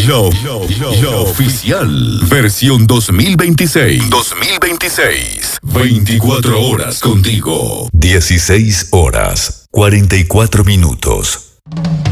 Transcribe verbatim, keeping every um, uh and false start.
lo, lo, lo, lo oficial. Versión dos mil veintiséis. dos mil veintiséis. veinticuatro horas contigo. dieciséis horas, cuarenta y cuatro minutos.